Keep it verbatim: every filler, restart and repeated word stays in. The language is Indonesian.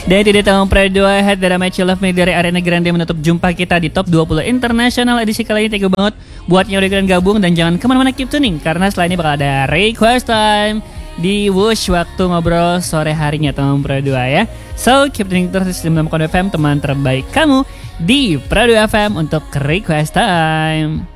Dan itu dia teman Pro dua Head Drama I Love Me dari Ariana Grande menutup jumpa kita di Top dua puluh Internasional edisi kali ini. Thank you banget buat yang udah kalian gabung. Dan jangan kemana-mana, keep tuning, karena setelah ini bakal ada Request Time di Wush waktu ngobrol sore harinya teman Pro dua ya. So keep tuning terus di sembilan puluh F M, teman terbaik kamu di Pro dua F M untuk Request Time.